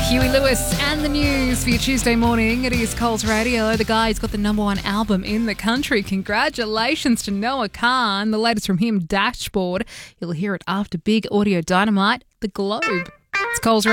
Huey Lewis and the news for your Tuesday morning. It is Coles Radio. The guy who's got the number one album in the country. Congratulations to Noah Khan. The latest from him, Dashboard. You'll hear it after Big Audio Dynamite, The Globe. It's Coles Radio.